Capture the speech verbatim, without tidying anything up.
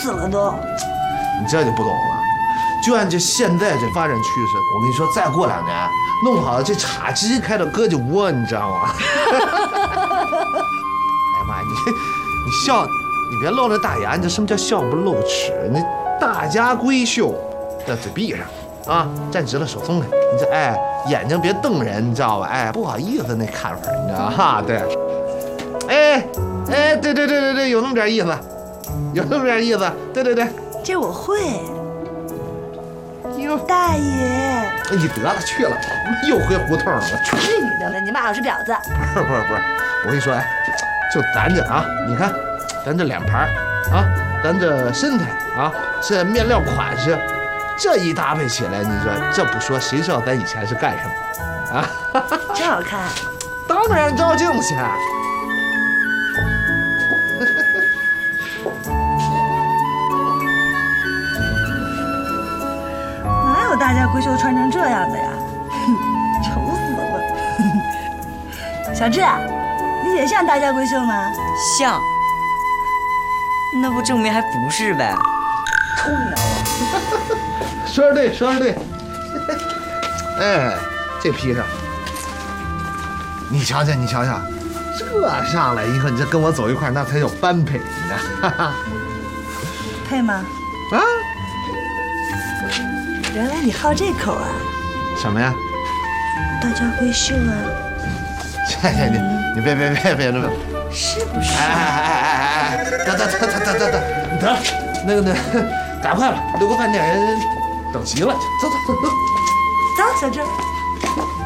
死了都。 你这就不懂了。就按这现在这发展趋势，我跟你说，再过两年，弄不好这茶几开到歌酒窝，你知道吗？哎呀妈，你你笑，你别露着大牙，你这什么叫笑不露齿？你大家闺秀，这嘴闭上啊，站直了，手松开。你这哎，眼睛别瞪人，你知道吧？哎，不好意思那看法，你知道哈？对，哎哎，对对对对对，有那么点意思，有那么点意思，对对对， 这我会。 哟， 大爷， 你得了去了，又回胡同了。 去你的吧！你骂我是婊子。 不是不是不是，我跟你说，哎，就咱这啊，你看，咱这脸盘啊，咱这身材啊，这面料款式，这一搭配起来，你说这不说，谁知道咱以前是干什么啊？ 真好看。 当然照镜子去。 哪有大家闺秀穿成这样的呀？丑死了！小智，你也像大家闺秀吗？ 像。那不证明还不是呗？ 臭鸟！ 说的对，说的对。哎，这披上，你瞧瞧，你瞧瞧，这上来以后，你这跟我走一块，那才叫般配，你知道？ 配吗？ 啊？ 原来你好这口啊！ 什么呀？ 大家闺秀啊！ 这你你别别别别别！ 是不是？ 哎哎哎哎哎哎！得得得得得得得，得那个那赶快吧，留个饭店人等急了，走走走走， 走，小智。